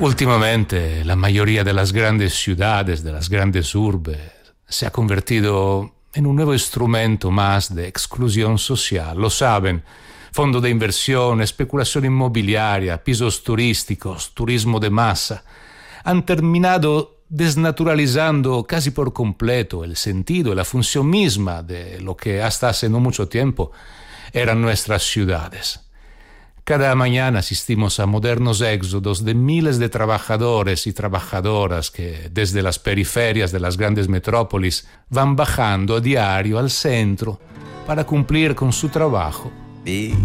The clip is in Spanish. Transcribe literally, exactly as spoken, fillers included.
Últimamente, la mayoría de las grandes ciudades, de las grandes urbes, se ha convertido en un nuevo instrumento más de exclusión social. Lo saben, fondo de inversión, especulación inmobiliaria, pisos turísticos, turismo de masa, han terminado desnaturalizando casi por completo el sentido y la función misma de lo que hasta hace no mucho tiempo eran nuestras ciudades. Cada mañana asistimos a modernos éxodos de miles de trabajadores y trabajadoras que desde las periferias de las grandes metrópolis van bajando a diario al centro para cumplir con su trabajo.